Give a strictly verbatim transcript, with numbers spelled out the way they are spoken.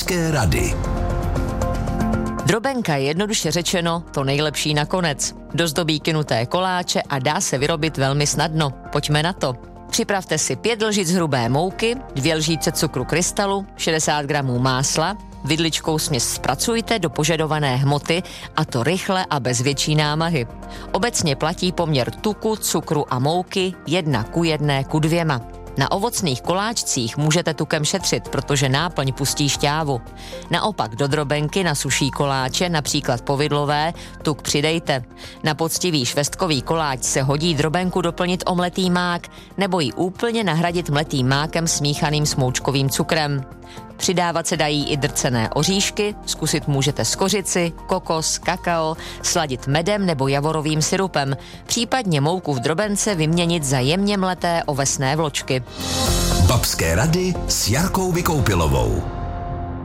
Babské rady. Drobenka je jednoduše řečeno to nejlepší nakonec. Dozdobí kynuté koláče a dá se vyrobit velmi snadno. Pojďme na to. Připravte si pět lžic hrubé mouky, dvě lžíce cukru krystalu, šedesát gramů másla, vidličkou směs zpracujte do požadované hmoty, a to rychle a bez větší námahy. Obecně platí poměr tuku, cukru a mouky jedna ku jedné ku dvěma. Na ovocných koláčcích můžete tukem šetřit, protože náplň pustí šťávu. Naopak do drobenky na suší koláče, například povidlové, tuk přidejte. Na poctivý švestkový koláč se hodí drobenku doplnit o mletý mák nebo ji úplně nahradit mletým mákem smíchaným s moučkovým cukrem. Přidávat se dají i drcené oříšky, zkusit můžete z kořici, kokos, kakao, sladit medem nebo javorovým syrupem, případně mouku v drobence vyměnit za jemně mleté ovesné vločky. Babské rady s Jarkou Vykoupilovou.